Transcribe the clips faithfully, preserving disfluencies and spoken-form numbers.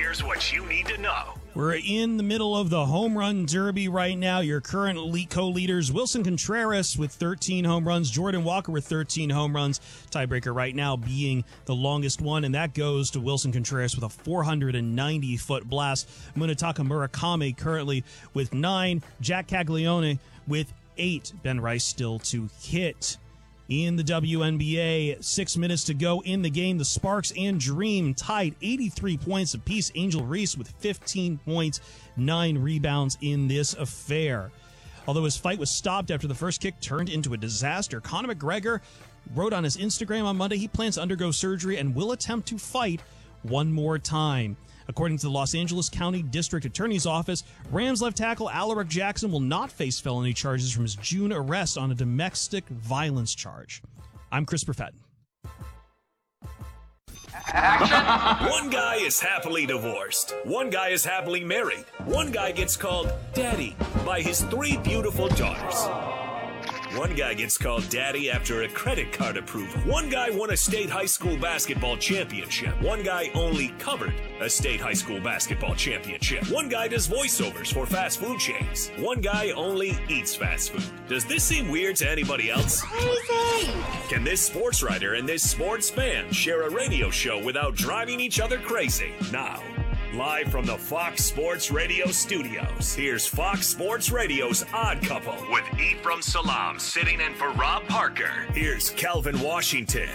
Here's what you need to know. We're in the middle of the home run derby right now. Your current elite co-leaders, Wilson Contreras with thirteen home runs, Jordan Walker with thirteen home runs. Tiebreaker right now being the longest one, and that goes to Wilson Contreras with a four hundred ninety foot blast. Munetaka Murakami currently with nine. Jack Caglione with eight. Ben Rice still to hit. In the W N B A, six minutes to go in the game. The Sparks and Dream tied eighty-three points apiece. Angel Reese with fifteen points, nine rebounds in this affair. Although his fight was stopped after the first kick turned into a disaster, Conor McGregor wrote on his Instagram on Monday he plans to undergo surgery and will attempt to fight one more time. According to the Los Angeles County District Attorney's Office, Rams left tackle Alaric Jackson will not face felony charges from his June arrest on a domestic violence charge. I'm Chris Perfett. One guy is happily divorced. One guy is happily married. One guy gets called daddy by his three beautiful daughters. One guy gets called daddy after a credit card approval. One guy won a state high school basketball championship. One guy only covered a state high school basketball championship. One guy does voiceovers for fast food chains. One guy only eats fast food. Does this seem weird to anybody else? Crazy! Can this sports writer and this sports fan share a radio show without driving each other crazy? Now, live from the Fox Sports Radio studios, here's Fox Sports Radio's Odd Couple with Ephraim Salam sitting in for Rob Parker. Here's Calvin Washington.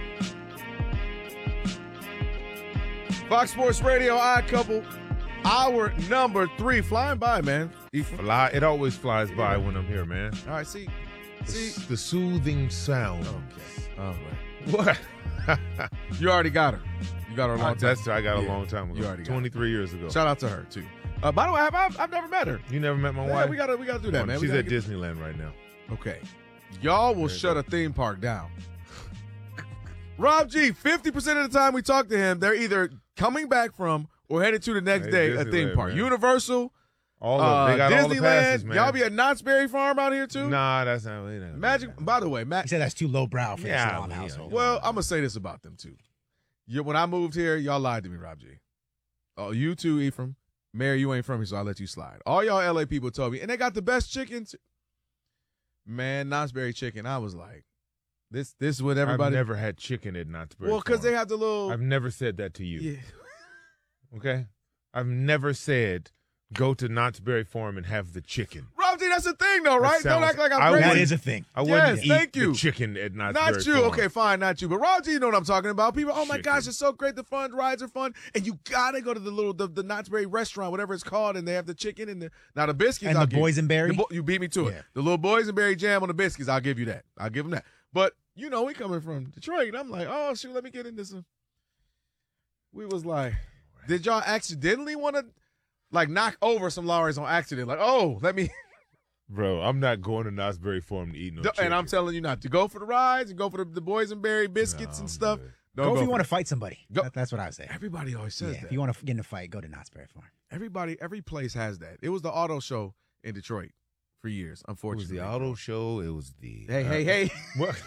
Fox Sports Radio Odd Couple, hour number three. Flying by, man. Ephraim. Fly, it always flies by when I'm here, man. All right, see. See. The, the soothing sound. Okay. All right. What? You already got her. You got her a long I, time. That's I got a Yeah, long time ago. you already got twenty-three years ago. Shout out to her too. Uh, by the way, I've, I've, I've never met her. You never met my Yeah, wife? we gotta we gotta do that, man. We She's gotta at get- Disneyland right now. Okay, y'all will There you shut go. a theme park down. Rob G, fifty percent of the time we talk to him, they're either coming back from or headed to the next Hey, day a theme Disneyland, park. man. Universal, All uh, of they got Disneyland. all the passes, man. Y'all be at Knott's Berry Farm out here too. Nah, that's not. They not Magic. By the way, Matt. He said that's too lowbrow for Yeah, the Salam yeah. household. Well, I'm gonna say this about them too. You, when I moved here, y'all lied to me, Rob G. Oh, you too, Ephraim. Mary, you ain't from here, so I'll let you slide. All y'all L A people told me, and they got the best chicken. Too. Man, Knott's Berry chicken. I was like, this, this is what everybody. I've never had chicken at Knott's Berry well, because Farm. they have the little. I've never said that to you. Yeah. Okay? I've never said go to Knott's Berry Farm and have the chicken. Rob G, that's the thing, though, right? Don't sounds- act like I I'm wouldn't- that crazy. is a thing. I wouldn't Yes, eat thank you. the chicken at Knott's Not Berry you. Farm. Okay, fine, not you. But Rob G, you know what I'm talking about. People, oh my Chicken. gosh, it's so great. The fun rides are fun, and you gotta go to the little the, the Knott's Berry restaurant, whatever it's called, and they have the chicken and the now the biscuits. And I'll the give you. boysenberry? The bo- you beat me to Yeah. it. The little boysenberry jam on the biscuits. I'll give you that. I'll give them that. But you know, we coming from Detroit, and I'm like, oh shoot, let me get into some. We was like, did y'all accidentally want to like knock over some Lawry's on accident? Like, oh, let me. Bro, I'm not going to Knott's Berry Farm to eat no and chicken. I'm telling you not to go for the rides and go for the, the boysenberry biscuits No, and stuff. I'm good. Don't Go if you for want it. to fight somebody. Go- That- that's what I would say. Everybody always says Yeah, that. if you want to get in a fight, go to Knott's Berry Farm. Everybody, every place has that. It was the auto show in Detroit for years. It was Unfortunately, the auto show. It was the. Hey, uh, hey, hey! What?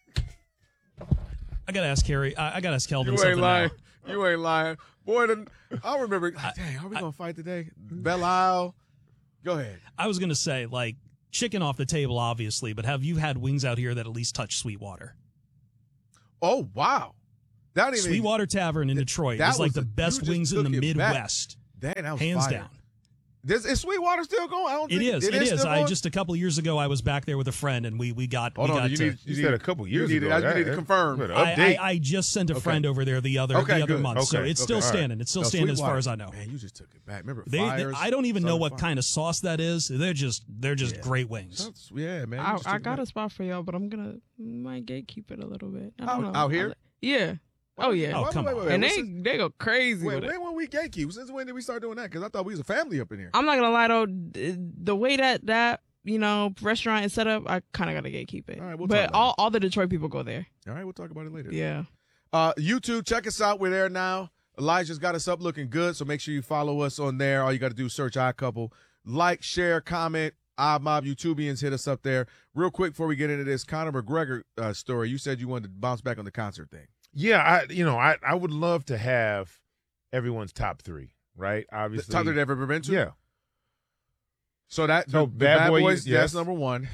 I gotta ask Harry. I, I gotta ask Kelvin You something ain't lying. now. You ain't lying, boy. The, I remember. Dang, are we gonna fight today? Belle Isle. Go ahead. I was gonna say, like, chicken off the table, obviously, but have you had wings out here that at least touch Sweetwater? Oh wow, that even Sweetwater Tavern in Detroit that is like was the a- best you just wings in the took it back. Midwest, Dang, that was hands fire. down. Is, is Sweetwater still going? I don't It think is. It is. still I going? just a couple years ago, I was back there with a friend, and we we got Hold we on. got You to. need. You You said need a couple years you need, ago. You need to That- confirm. Good I, update. I, I just sent a Okay. friend over there the other Okay, the other good. month, so Okay. it's still Okay, all right. standing. It's still No, standing as Sweetwater. far as I know. Man, you just took it back. Remember, They, they- Fires, I don't even know what Southern kind of sauce that is. They're just they're just Yeah. great wings. Fires. Yeah, man. you I, just I took it got back. a spot for y'all, but I'm gonna might gatekeep it a little bit. I Out- don't know. out here? I'll- Yeah. Oh yeah. Oh, Wait, come wait, on. wait, wait. and What's they this- they go crazy Wait, with it. when were we gatekeep? Since when did we start doing that? Because I thought we was a family up in here. I'm not gonna lie though, d- the way that that you know restaurant is set up, I kind of gotta gatekeep it. All right, we'll talk but about all it. all the Detroit people go there. All right, we'll talk about it later. Yeah. Uh, YouTube, check us out. We're there now. Elijah's got us up looking good, so make sure you follow us on there. All you got to do is search iCouple. Like, share, comment. Odd Mob YouTubians, hit us up there. Real quick before we get into this Conor McGregor uh, story, you said you wanted to bounce back on the concert thing. Yeah, I you know I I would love to have everyone's top three, right? The Obviously, top they've ever been to. yeah. So that So the, the Bad Bad Boy, Boys, yes. that's number one.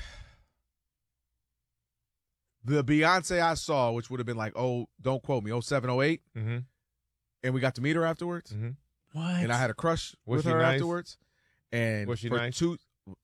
The Beyonce I saw, which would have been like, oh, don't quote me, oh seven, oh eight, Mm-hmm. and we got to meet her afterwards, Mm-hmm. What? and I had a crush Was with she her nice? afterwards. And Was she for nice? two,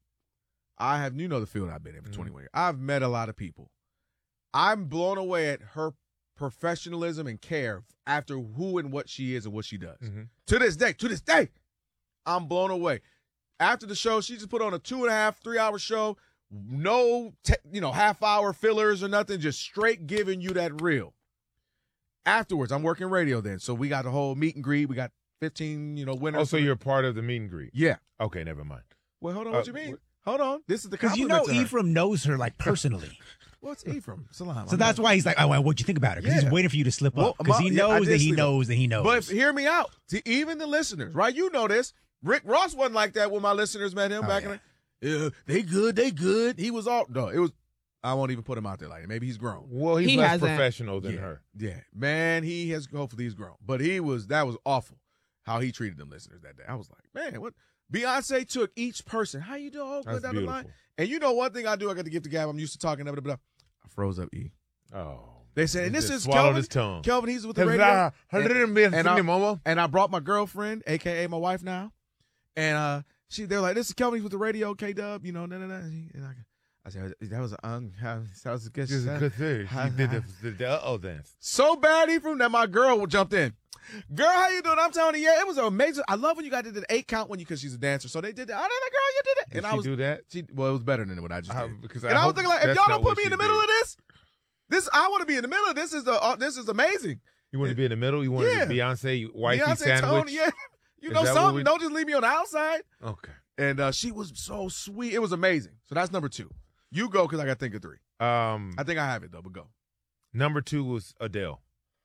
I have, you know, the field I've been in for Mhm. twenty years. I've met a lot of people. I'm blown away at her professionalism and care after who and what she is and what she does. Mm-hmm. To this day, to this day, I'm blown away. After the show, she just put on a two and a half, three hour show. No, te- you know, half hour fillers or nothing. Just straight giving you that real. Afterwards, I'm working radio then, so we got the whole meet and greet. We got fifteen, you know, winners. Oh, so you're part of the meet and greet. yeah. Okay, never mind. Well, hold on. Uh, What you mean? Hold on. This is the Because you know compliment to her. Ephraim knows her like personally. What's Ephraim? Salam. So I'm that's not- why he's like, oh, well, what'd you think about her? Because Yeah. he's waiting for you to slip Well, up. Because he my- yeah, I knows did that he slip up. knows that he knows. But if, hear me out. To even the listeners, right? You know this. Rick Ross wasn't like that when my listeners met him Oh, back yeah. in the. Yeah, they good. They good. He was all. No, it was. I won't even put him out there like that. Maybe he's grown. Well, he's He less hasn't. professional than yeah. her. Yeah, man, he has. Hopefully, he's grown. But he was. That was awful. How he treated them listeners that day. I was like, man, what? Beyonce took each person. How you doing? Oh, That's good down the line. beautiful. And you know one thing I do. I got to give the gab. I'm used to talking. Blah, blah, blah. I froze up. E. Oh, They said, He and this just is swallowed Kelvin. his tongue. Kelvin, he's with the radio. And, And I- Momo. And I brought my girlfriend, aka my wife now, and uh, she they're like, "This is Kelvin with the radio, K Dub," you know, no, no, no. And I, I said, "That was un, that was a good, This is a good thing. Hi, He did hi. the, the, the uh-oh dance. so bad Ephraim that my girl jumped in. Girl, how you doing? I'm telling you, yeah, it was amazing. I love when you guys did the eight count when you because she's a dancer, so they did that. I did that, girl, you did it, Did and she I was do that? she, well, it was better than what I just I- did. because and I, was hope thinking like, if that's y'all not don't put what me in the she middle did. of this, this I want to be in the middle of this. Is the uh, this is amazing. You want to be in the middle? You want Yeah. the Beyonce wifey Beyonce, sandwich? Tony, yeah, you Is know that what something. we- Don't just leave me on the outside. Okay. And uh, she was so sweet. It was amazing. So that's number two. You go because I got to think of three. Um, I think I have it, though, but go. number two was Adele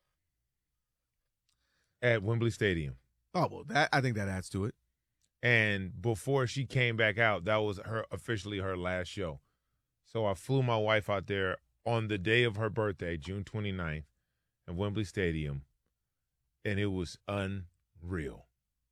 at Wembley Stadium. Oh, well, that I think that adds to it. And before she came back out, that was her officially her last show. So I flew my wife out there on the day of her birthday, June twenty-ninth, at Wembley Stadium, and it was unreal.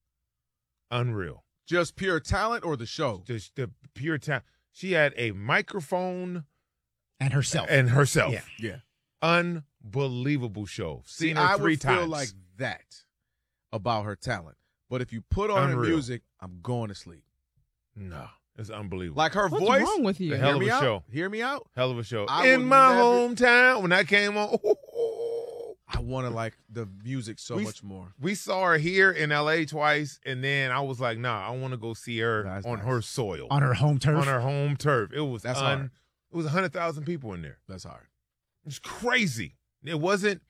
Unreal. Just pure talent or the show? Just the pure talent. She had a microphone and herself. and herself. Yeah. Yeah. Unbelievable show. See, Seen her I three would times. feel like that about her talent. But if you put on her Unreal. music, I'm going to sleep. no, it's unbelievable. Like her What's voice. wrong with you? The hell Hear of me a out. show. Hear me out. Hell of a show. I In would my never- hometown, when that came on, I want to like the music so We- much more. we saw her here in L A twice, and then I was like, nah, I want to go see her That's on nice. her soil, on her home turf. on her home turf. It was That's un- hard. It was one hundred thousand people in there. That's hard. It's crazy. It wasn't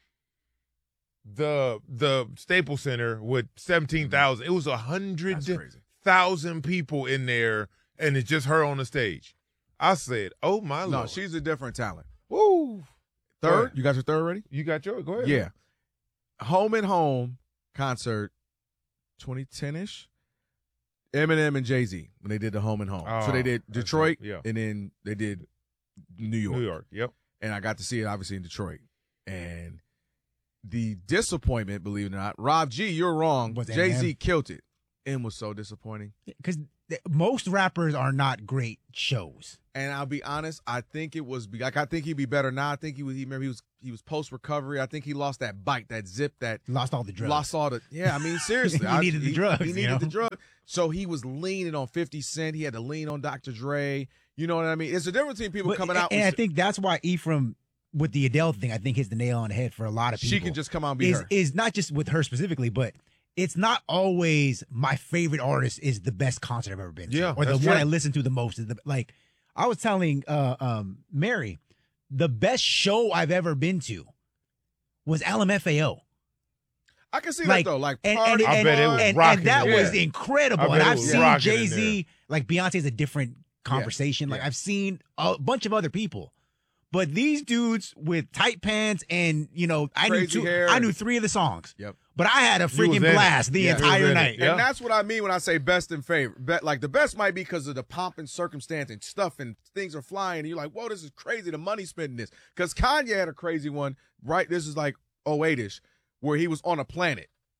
the the Staples Center with seventeen thousand. It was a That's hundred crazy. thousand people in there, and it's just her on the stage. I said, "Oh my No, lord!" she's a different talent. Woo. Go Third, ahead. you got your third ready? You got yours. Go ahead. Yeah. Home and Home concert twenty ten-ish. Eminem and Jay-Z when they did the Home and Home. so Oh, they did that's Detroit, dope. Yeah. and then they did New York. New York. Yep. And I got to see it obviously in Detroit. And the disappointment, believe it or not, Rob G, you're wrong. Was Jay-Z Eminem? killed it. And was so disappointing. Because most rappers are not great shows. And I'll be honest, I think it was like I think he'd be better now. I think he was he remember he was he was post recovery. I think he lost that bite, that zip, that Lost all the drugs. lost all the yeah. I mean seriously, He I- needed the drugs, He you needed know? the drug. So he was leaning on fifty Cent. He had to lean on Doctor Dre. You know what I mean? It's a difference between people But- coming out. And with, I think that's why Ephraim, with the Adele thing, I think hits the nail on the head for a lot of people. she can just come out and be is her. is not just with her specifically, but it's not always my favorite artist is the best concert I've ever been to. Yeah, or the that's one true. I listen to the most is the like. I was telling uh, um, Mary, the best show I've ever been to was L M F A O. I can see like- that though. Like And, party and, I and, bet it was and, rocking and that in was there. incredible. I bet And it I've was seen rocking in Jay Z, like Beyonce's a different conversation. Like Yeah. I've seen a bunch of other people. But these dudes with tight pants and, you know, I knew Crazy two, hair. I knew three of the songs. Yep. But I had a was freaking in it. blast the Yeah. You was entire in it. night. Yeah. And that's what I mean when I say best and favorite. Be- like the best might be because of the pomp and circumstance and stuff and things are flying. And you're like, whoa, this is crazy. The money spent in this. Because Kanye had a crazy one, right? This is like oh eight ish, where he was on a planet.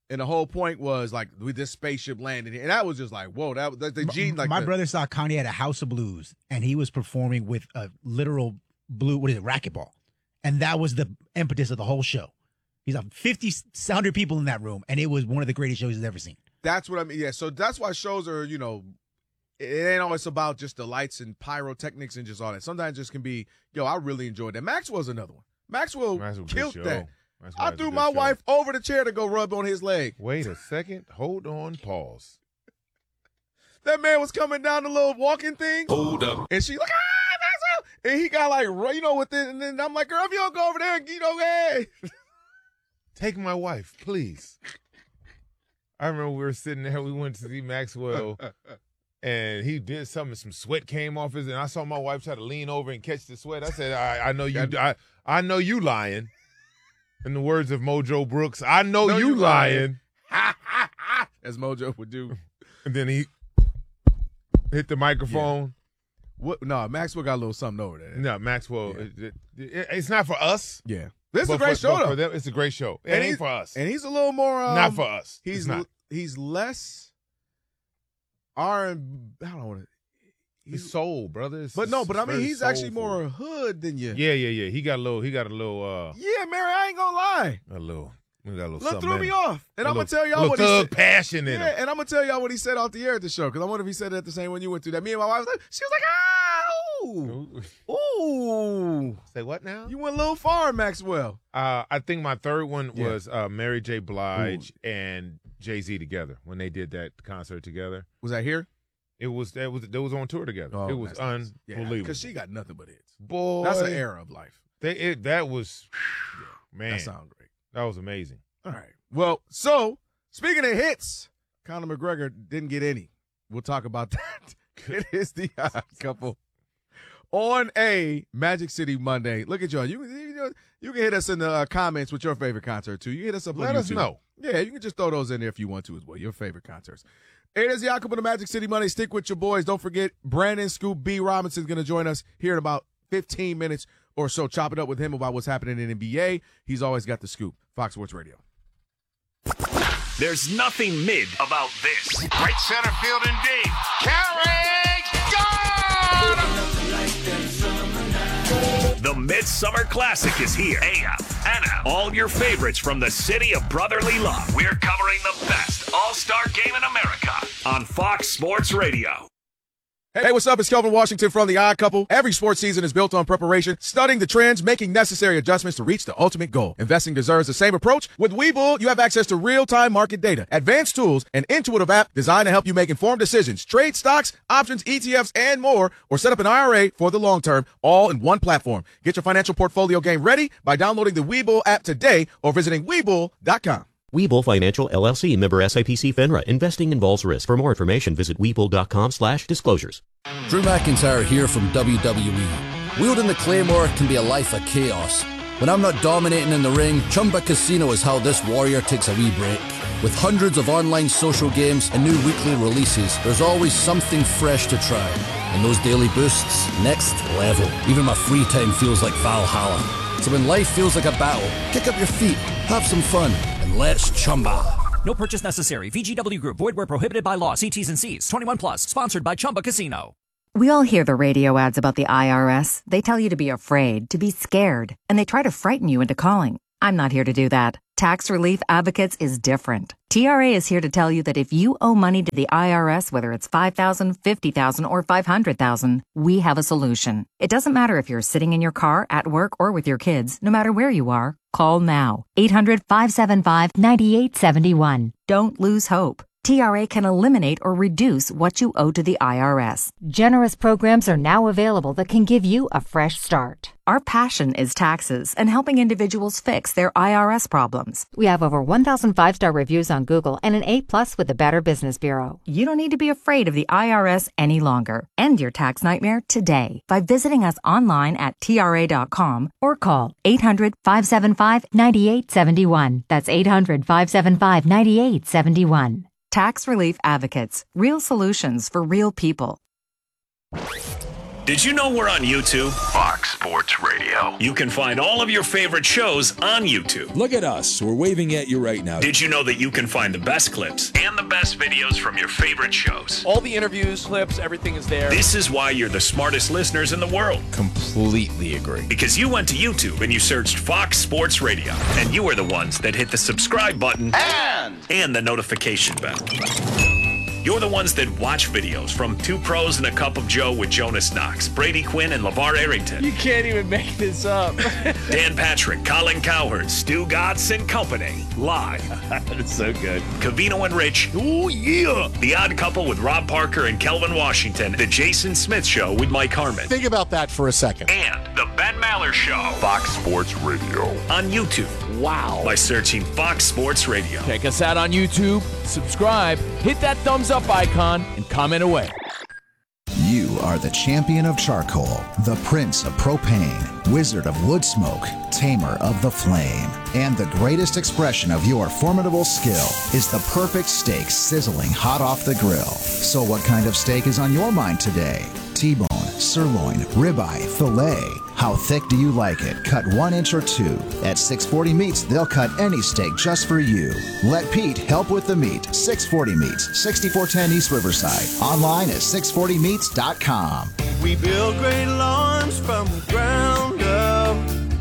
And the whole point was like with this spaceship landing here. And that was just like, whoa, that was the, the Gene like my the, brother saw Kanye at a House of Blues, and he was performing with a literal blue, what is it, racquetball. And that was the impetus of the whole show. He's like fifty, one hundred people in that room, and it was one of the greatest shows he's ever seen. That's what I mean. Yeah, so that's why shows are, you know, it ain't always about just the lights and pyrotechnics and just all that. Sometimes it just can be, yo, I really enjoyed that. Maxwell's another one. Maxwell, Maxwell killed good that. show. I threw my show. wife over the chair to go rub on his leg. Wait a second. Hold on. Pause. That man was coming down the little walking thing. Hold up. And she like, ah, Maxwell. And he got like, right, you know, with it. And then I'm like, girl, if you don't go over there and, you know, hey. Take my wife, please. I remember we were sitting there. We went to see Maxwell. And he did something. Some sweat came off his, and I saw my wife try to lean over and catch the sweat. I said, "I, I know you. I, I know you lying." In the words of Mojo Brooks, "I know, know you, you lying." lying. As Mojo would do. And then he hit the microphone. Yeah. What? No, Maxwell got a little something over there. No, Maxwell. Yeah. It, it, it's not for us. Yeah, this is a but great for, show but though. For them, it's a great show. It and ain't for us. And he's a little more. Um, not for us. He's it's not. L- he's less. R and I don't want to. He's soul, brother. It's, but no, but I mean, he's soulful. actually more hood than you. Yeah, yeah, yeah. He got a little. He got a little. uh Yeah, Mary, I ain't gonna lie. A little. We got a little. Look, something threw in me him. off, and a I'm little, gonna tell y'all what he thug said. passion in yeah, him. and I'm gonna tell y'all what he said off the air at the show because I wonder if he said it at the same one you went through. That me and my wife was like, she was like, ah, ooh, ooh. Say what now? You went a little far, Maxwell. Uh, I think my third one Yeah. was uh, Mary J. Blige Ooh. and Jay-Z together when they did that concert together. Was that here? It was that was they was on tour together. Oh, it was that's nice. unbelievable. Because she got nothing but hits. Boy, that's an era of life. They it that was yeah, man. That sounds great. That was amazing. All right. Well, so speaking of hits, Conor McGregor didn't get any. We'll talk about that. It is the Odd Couple on a Magic City Monday. Look at y'all. You, you, you can hit us in the uh, comments with your favorite concert, too. You hit us up Let on us YouTube. know. Yeah, you can just throw those in there if you want to as well, your favorite concerts. It is the Odd Couple on a Magic City Monday. Stick with your boys. Don't forget, Brandon Scoop B. Robinson is going to join us here in about fifteen minutes or so. Chop it up with him about what's happening in N B A. He's always got the scoop. Fox Sports Radio. There's nothing mid about this. Right center field and deep. Carry, got him! The Midsummer Classic is here. A F, Anna, all your favorites from the city of brotherly love. We're covering the best all-star game in America on Fox Sports Radio. Hey, what's up? It's Kelvin Washington from The Odd Couple. Every sports season is built on preparation, studying the trends, making necessary adjustments to reach the ultimate goal. Investing deserves the same approach. With Webull, you have access to real-time market data, advanced tools, an intuitive app designed to help you make informed decisions, trade stocks, options, E T Fs, and more, or set up an I R A for the long term, all in one platform. Get your financial portfolio game ready by downloading the Webull app today or visiting Webull dot com. Webull Financial, L L C, member S I P C FINRA. Investing involves risk. For more information, visit Webull.com slash disclosures. Drew McIntyre here from W W E. Wielding the Claymore can be a life of chaos. When I'm not dominating in the ring, Chumba Casino is how this warrior takes a wee break. With hundreds of online social games and new weekly releases, there's always something fresh to try. And those daily boosts, next level. Even my free time feels like Valhalla. So when life feels like a battle, kick up your feet, have some fun, and let's chumba. No purchase necessary. V G W Group. Void where prohibited by law. See T's and C's. twenty-one plus. Sponsored by Chumba Casino. We all hear the radio ads about the I R S. They tell you to be afraid, to be scared, and they try to frighten you into calling. I'm not here to do that. Tax Relief Advocates is different. T R A is here to tell you that if you owe money to the I R S, whether it's five thousand dollars, fifty thousand dollars, or five hundred thousand dollars, we have a solution. It doesn't matter if you're sitting in your car, at work, or with your kids. No matter where you are, call now. eight hundred, five seven five, nine eight seven one. Don't lose hope. T R A can eliminate or reduce what you owe to the I R S. Generous programs are now available that can give you a fresh start. Our passion is taxes and helping individuals fix their I R S problems. We have over one thousand five-star reviews on Google and an A plus with the Better Business Bureau. You don't need to be afraid of the I R S any longer. End your tax nightmare today by visiting us online at T R A dot com or call eight hundred, five seven five, nine eight seven one. That's eight hundred, five seven five, nine eight seven one. Tax Relief Advocates. Real solutions for real people. Did you know we're on YouTube? Fox Sports Radio. You can find all of your favorite shows on YouTube. Look at us. We're waving at you right now. Did you know that you can find the best clips and the best videos from your favorite shows? All the interviews, clips, everything is there. This is why you're the smartest listeners in the world. Completely agree. Because you went to YouTube and you searched Fox Sports Radio. And you are the ones that hit the subscribe button And, and the notification bell. You're the ones that watch videos from Two Pros and a Cup of Joe with Jonas Knox, Brady Quinn, and LeVar Arrington. You can't even make this up. Dan Patrick, Colin Cowherd, Stu Gatz and Company. Live. That's so good. Cavino and Rich. oh yeah. The Odd Couple with Rob Parker and Kelvin Washington. The Jason Smith Show with Mike Harmon. Think about that for a second. And The Ben Maller Show. Fox Sports Radio. On YouTube. Wow. By searching Fox Sports Radio. Check us out on YouTube, subscribe, hit that thumbs up icon, and comment away. You are the champion of charcoal, the prince of propane, wizard of wood smoke, tamer of the flame. And the greatest expression of your formidable skill is the perfect steak sizzling hot off the grill. So what kind of steak is on your mind today? T-bone, sirloin, ribeye, filet. How thick do you like it? Cut one inch or two. At six forty Meats, they'll cut any steak just for you. Let Pete help with the meat. six forty Meats, sixty-four ten East Riverside. Online at six forty meats dot com. We build great lawns from the ground up.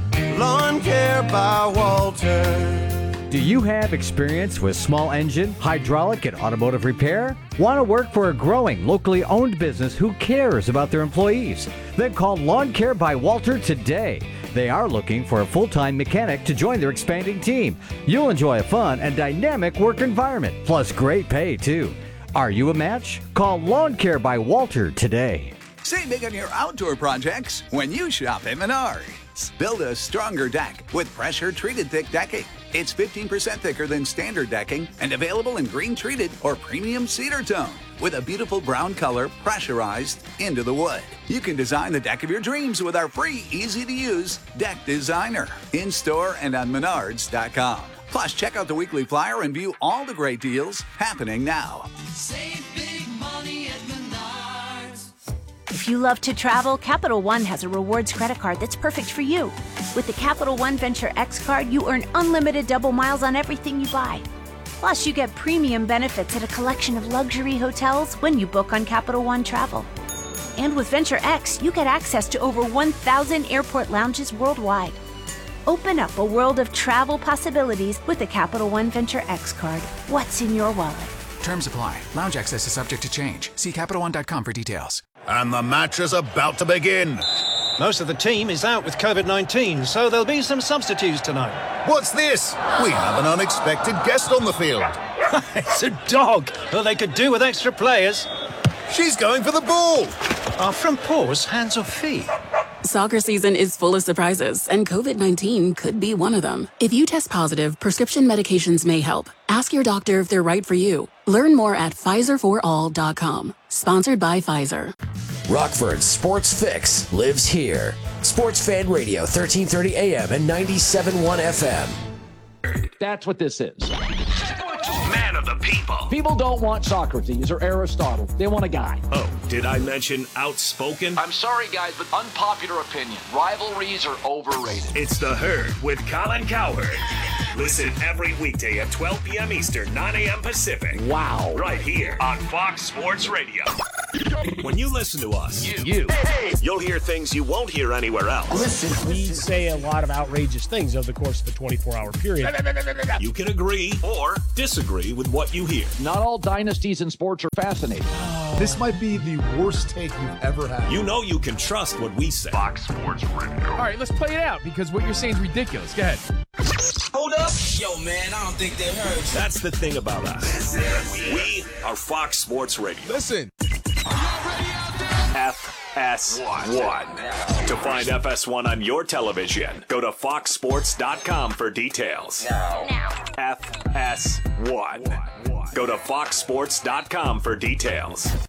Lawn Care by Walter. Do you have experience with small engine, hydraulic, and automotive repair? Want to work for a growing, locally owned business who cares about their employees? Then call Lawn Care by Walter today. They are looking for a full-time mechanic to join their expanding team. You'll enjoy a fun and dynamic work environment, plus great pay, too. Are you a match? Call Lawn Care by Walter today. Save big on your outdoor projects when you shop at Menards. Build a stronger deck with pressure-treated thick decking. It's fifteen percent thicker than standard decking and available in green-treated or premium cedar tone with a beautiful brown color pressurized into the wood. You can design the deck of your dreams with our free, easy-to-use Deck Designer in-store and on menards dot com. Plus, check out the weekly flyer and view all the great deals happening now. Save big money at Menards. If you love to travel, Capital One has a rewards credit card that's perfect for you. With the Capital One Venture X card, you earn unlimited double miles on everything you buy. Plus, you get premium benefits at a collection of luxury hotels when you book on Capital One Travel. And with Venture X, you get access to over one thousand airport lounges worldwide. Open up a world of travel possibilities with the Capital One Venture X card. What's in your wallet? Terms apply. Lounge access is subject to change. See Capital One dot com for details. And the match is about to begin. Most of the team is out with COVID nineteen, so there'll be some substitutes tonight. What's this? We have an unexpected guest on the field. It's a dog. Well, they could do with extra players. She's going for the ball. Are front paws hands or feet? Soccer season is full of surprises, and COVID nineteen could be one of them. If you test positive, prescription medications may help. Ask your doctor if they're right for you. Learn more at Pfizer for all dot com. Sponsored by Pfizer. Rockford's Sports Fix lives here. Sports Fan Radio, thirteen thirty A M and ninety-seven point one F M. That's what this is. Man of the people. People don't want Socrates or Aristotle. They want a guy. Oh, did I mention outspoken? I'm sorry, guys, but unpopular opinion. Rivalries are overrated. It's The Herd with Colin Cowherd. Listen every weekday at twelve p.m. Eastern, nine a.m. Pacific. Wow. Right here on Fox Sports Radio. When you listen to us, you, you. you'll hear things you won't hear anywhere else. Listen, we say a lot of outrageous things over the course of a twenty-four hour period. You can agree or disagree with what you hear. Not all dynasties in sports are fascinating. This might be the worst take you've ever had. You know you can trust what we say. Fox Sports Radio. All right, let's play it out because what you're saying is ridiculous. Go ahead. Hold up. Yo, man, I don't think they heard. That's the thing about us. We are Fox Sports Radio. Listen. F S one. To find F S one on your television, go to fox sports dot com for details. No. F S one. Go to fox sports dot com for details.